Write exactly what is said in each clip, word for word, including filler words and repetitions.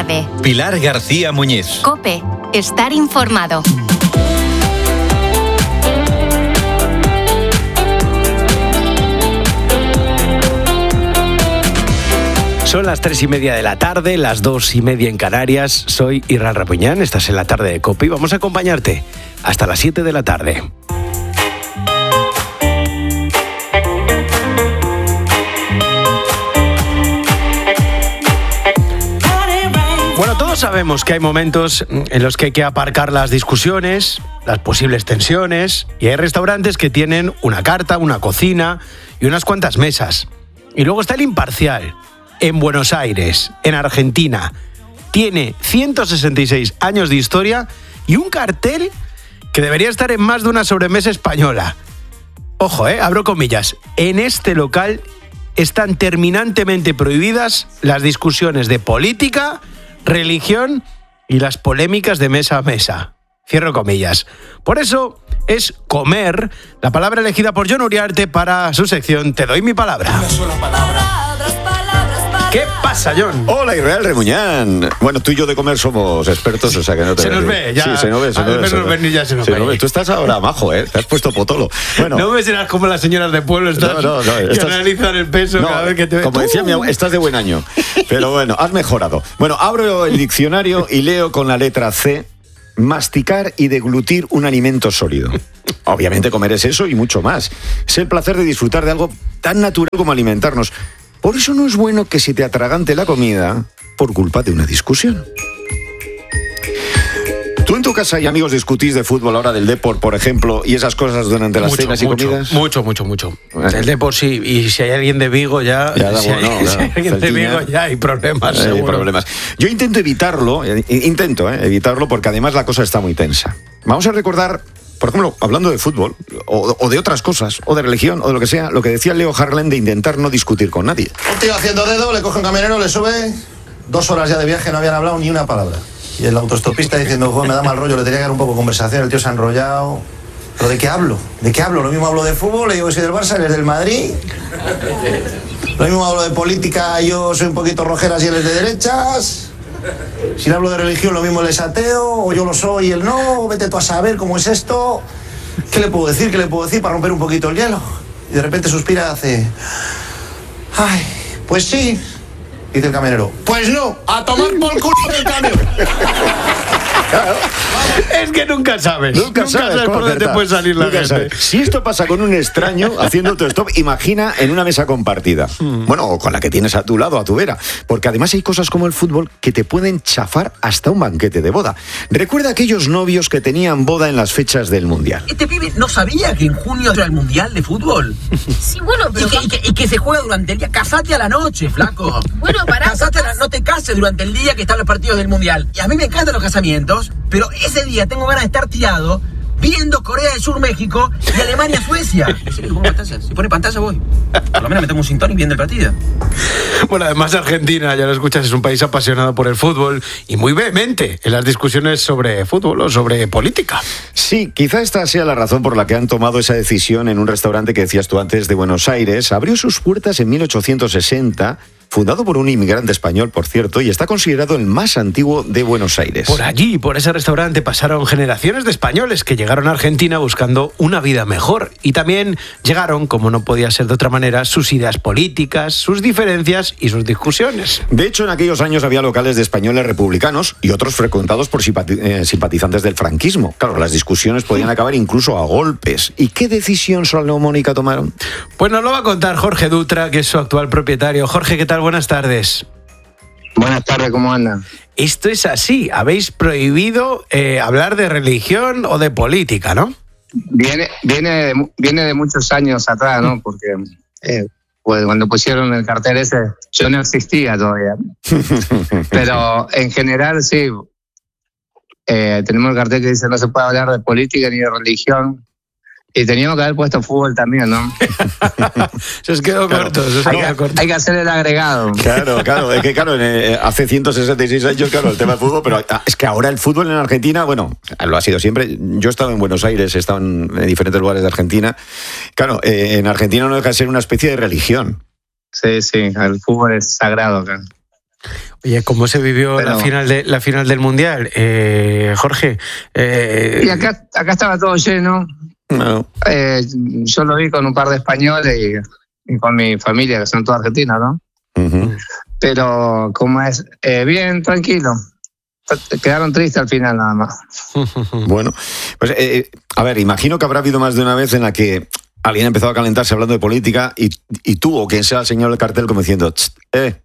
tarde. Pilar García Muñiz. COPE. Estar informado. Son las tres y media de la tarde, las dos y media en Canarias. Soy Irran Rapuñán, estás en la tarde de COPE y vamos a acompañarte hasta las siete de la tarde. Bueno, todos sabemos que hay momentos en los que hay que aparcar las discusiones, las posibles tensiones, y hay restaurantes que tienen una carta, una cocina y unas cuantas mesas. Y luego está el imparcial. En Buenos Aires, en Argentina, tiene ciento sesenta y seis años de historia y un cartel que debería estar en más de una sobremesa española. Ojo, eh, abro comillas. En este local están terminantemente prohibidas las discusiones de política, religión y las polémicas de mesa a mesa. Cierro comillas. Por eso es comer la palabra elegida por Jon Uriarte para su sección Te doy mi palabra. Una sola palabra. ¿Qué pasa, Jon? Hola, Israel Remuñán. Bueno, tú y yo de comer somos expertos, o sea que no te... Se nos ve, ya. Sí, se nos ve, se nos ve. Se nos ve, ya se nos se ve. Nos ve. Tú estás ahora majo, ¿eh? Te has puesto potolo. Bueno. No me serás como las señoras de pueblo, estás, no, no, no, que estás... analizan el peso no, cada vez que te ves. Como decía mi abuela, estás de buen año. Pero bueno, has mejorado. Bueno, abro el diccionario y leo con la letra C: masticar y deglutir un alimento sólido. Obviamente comer es eso y mucho más. Es el placer de disfrutar de algo tan natural como alimentarnos. Por eso no es bueno que se te atragante la comida por culpa de una discusión. ¿Tú en tu casa y amigos discutís de fútbol ahora del Depor, por ejemplo, y esas cosas durante las mucho, cenas y mucho, comidas? Mucho, mucho, mucho. El Depor sí, y si hay alguien de Vigo ya... ya da si, bueno, hay, no, si hay alguien de Vigo ya hay problemas, hay seguro. problemas. Yo intento evitarlo, eh, intento eh, evitarlo porque además la cosa está muy tensa. Vamos a recordar... Por ejemplo, hablando de fútbol, o, o de otras cosas, o de religión, o de lo que sea, lo que decía Leo Harlem de intentar no discutir con nadie. Un tío haciendo dedo, le coge un camionero, le sube, dos horas ya de viaje, no habían hablado ni una palabra. Y el autoestopista diciendo, joder, me da mal rollo, le tenía que dar un poco de conversación, el tío se ha enrollado. ¿Pero de qué hablo? ¿De qué hablo? Lo mismo hablo de fútbol, le digo que soy del Barça, él es del Madrid. Lo mismo hablo de política, yo soy un poquito rojeras y él es de derechas. Si le hablo de religión, lo mismo él es ateo, o yo lo soy y él no, vete tú a saber cómo es esto. ¿Qué le puedo decir? ¿Qué le puedo decir para romper un poquito el hielo? Y de repente suspira y hace... Ay, pues sí. Dice el camionero, pues no, a tomar por culo del camión. Claro. Es que nunca sabes. Nunca, nunca sabes, sabes por dónde te puede salir la nunca gente. Sabes. Si esto pasa con un extraño haciendo autostop, imagina en una mesa compartida. Mm. Bueno, o con la que tienes a tu lado, a tu vera. Porque además hay cosas como el fútbol que te pueden chafar hasta un banquete de boda. Recuerda aquellos novios que tenían boda en las fechas del Mundial. Este pibe no sabía que en junio era el Mundial de fútbol. Sí, bueno, pero... Y que, y que, y que se juega durante el día. Casate a la noche, flaco. Bueno, pará. Casate a la... No te cases durante el día que están los partidos del Mundial. Y a mí me encantan los casamientos, pero ese día tengo ganas de estar tirado viendo Corea del Sur, México y Alemania, Suecia. Si pone pantalla voy. Por lo menos me tomo un gin tonic viendo el partido. Bueno, además Argentina, ya lo escuchas, es un país apasionado por el fútbol y muy vehemente en las discusiones sobre fútbol o sobre política. Sí, quizá esta sea la razón por la que han tomado esa decisión en un restaurante que decías tú antes de Buenos Aires. Abrió sus puertas en mil ochocientos sesenta, fundado por un inmigrante español, por cierto, y está considerado el más antiguo de Buenos Aires. Por allí, por ese restaurante, pasaron generaciones de españoles que llegaron a Argentina buscando una vida mejor. Y también llegaron, como no podía ser de otra manera, sus ideas políticas, sus diferencias y sus discusiones. De hecho, en aquellos años había locales de españoles republicanos y otros frecuentados por simpati- eh, simpatizantes del franquismo. Claro, las discusiones podían acabar incluso a golpes. ¿Y qué decisión salomónica tomaron? Pues nos lo va a contar Jorge Dutra, que es su actual propietario. Jorge, ¿qué tal? Buenas tardes. Buenas tardes, ¿cómo andan? Esto es así, habéis prohibido eh, hablar de religión o de política, ¿no? Viene, viene, de, viene de muchos años atrás, ¿no? Porque eh, pues cuando pusieron el cartel ese, yo no existía todavía. Pero en general, sí. Eh, tenemos el cartel que dice no se puede hablar de política ni de religión. Y teníamos que haber puesto fútbol también, ¿no? Se os quedó claro. corto. Se os hay, quedó que, corto. hay que hacer el agregado. Claro, claro. Es que, claro, eh, hace ciento sesenta y seis años, claro, el tema del fútbol, pero es que ahora el fútbol en Argentina, bueno, lo ha sido siempre. Yo he estado en Buenos Aires, he estado en, en diferentes lugares de Argentina. Claro, eh, en Argentina no deja de ser una especie de religión. Sí, sí, el fútbol es sagrado acá. Oye, ¿cómo se vivió Pero- la final de la final del Mundial? Eh, Jorge. eh, Y acá, acá estaba todo lleno. No. Eh, yo lo vi con un par de españoles y, y con mi familia, que son todos argentinos, ¿no? Ujú. Pero, ¿cómo es? Eh, bien, tranquilo. Quedaron tristes al final, nada más. Bueno, pues eh, a ver, imagino que habrá habido más de una vez en la que alguien empezó a calentarse hablando de política y, y tú o quien sea el señor del cartel como diciendo, "Tst, eh,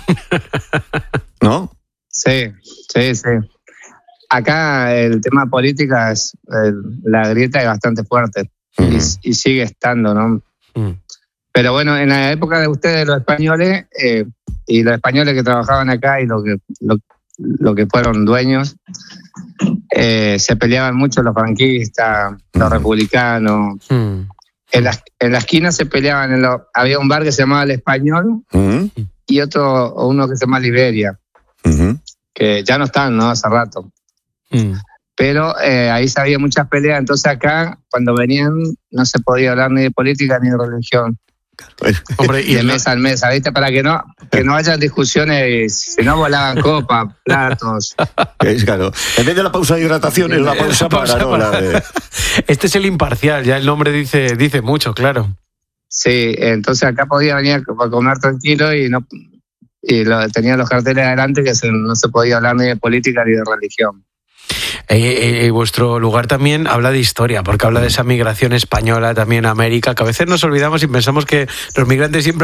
¿no? Sí, sí, sí. Acá el tema política, es el- la grieta es bastante fuerte y, y sigue estando, ¿no? Mm. Pero bueno, en la época de ustedes, los españoles, eh, y los españoles que trabajaban acá y lo que, lo, lo que fueron dueños, eh, se peleaban mucho los franquistas, los republicanos. Mm. En la, en la esquina se peleaban, en lo- había un bar que se llamaba El Español Ujú, y otro, uno que se llama Liberia, ujú. que ya no están, ¿no? Hace rato. Mm. Pero eh, ahí se había muchas peleas, entonces acá, cuando venían, no se podía hablar ni de política ni de religión. Hombre, y de la- mesa en mesa, ¿viste? Para que no, que no haya discusiones, si no volaban copas, platos. Es claro. En vez de la pausa de hidratación, es la Eh, pausa la pausa para, ¿no? para- La de- Este es el imparcial, ya el nombre dice, dice mucho, claro. Sí, entonces acá podía venir a comer tranquilo y no y lo, tenía los carteles adelante que se- no se podía hablar ni de política ni de religión. Eh, eh, vuestro lugar también habla de historia, porque habla de esa migración española también a América, que a veces nos olvidamos y pensamos que los migrantes siempre